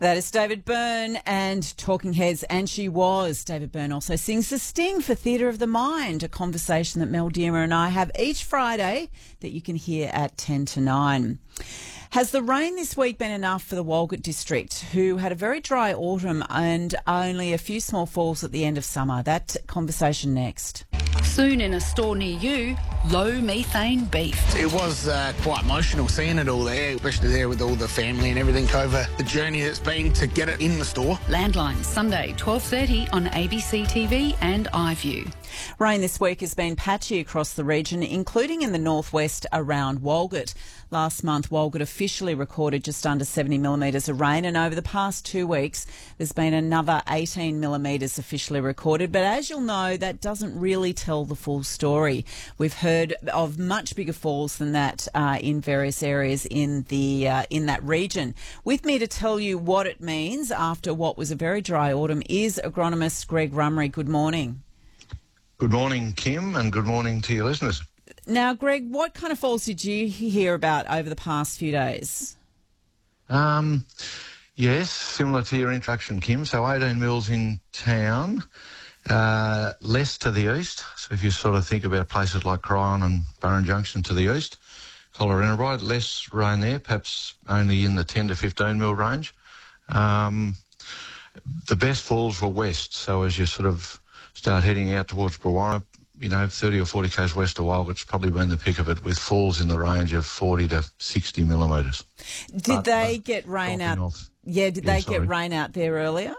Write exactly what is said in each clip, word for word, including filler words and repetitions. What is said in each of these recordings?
That is David Byrne and Talking Heads, and she was. David Byrne also sings The Sting for Theatre of the Mind, a conversation that Mel Dearmer and I have each Friday that you can hear at ten to nine. Has the rain this week been enough for the Walgett district, who had a very dry autumn and only a few small falls at the end of summer? That conversation next. Soon in a store near you, low methane beef. It was uh, quite emotional seeing it all there, especially there with all the family and everything over the journey that's been to get it in the store. Landline, Sunday, twelve thirty on A B C T V and iView. Rain this week has been patchy across the region, including in the northwest around Walgett. Last month, Walgett officially recorded just under seventy millimetres of rain, and over the past two weeks, there's been another eighteen millimetres officially recorded. But as you'll know, that doesn't really tell the full story. We've heard of much bigger falls than that uh, in various areas in the uh, in that region. With me to tell you what it means after what was a very dry autumn is agronomist Greg Rummery. Good morning. Good morning, Kim, and good morning to your listeners. Now, Greg, what kind of falls did you hear about over the past few days? Um, yes, similar to your introduction, Kim. So eighteen mils in town, uh, less to the east. So if you sort of think about places like Cryon and Burren Junction to the east, Collarenebri, less rain there, perhaps only in the ten to fifteen mil range. Um, the best falls were west. So as you sort of start heading out towards Brewarrina, you know, thirty or forty k's west of Walgett's probably been the pick of it, with falls in the range of forty to sixty millimetres. Did but, they but get rain out? Off. Yeah, did yeah, they sorry. get rain out there earlier?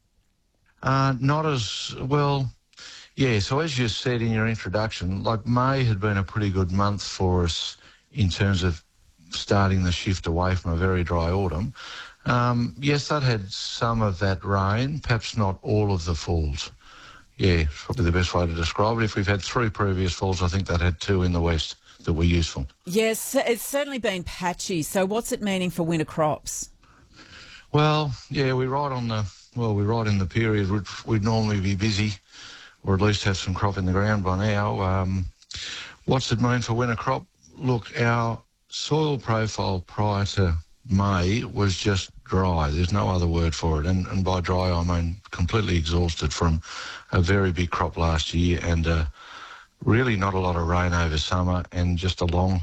Uh, not as well. Yeah, so as you said in your introduction, like May had been a pretty good month for us in terms of starting the shift away from a very dry autumn. Um, yes, that had some of that rain, perhaps not all of the falls. Yeah, probably the best way to describe it. If we've had three previous falls, I think that had two in the west that were useful. Yes, it's certainly been patchy. So what's it meaning for winter crops? Well, yeah, we're right on the, well, we're right in the period. We'd, we'd normally be busy, or at least have some crop in the ground by now. Um, what's it mean for winter crop? Look, our soil profile prior to May was just dry. There's no other word for it. And, and by dry, I mean completely exhausted from a very big crop last year and uh, really not a lot of rain over summer and just a long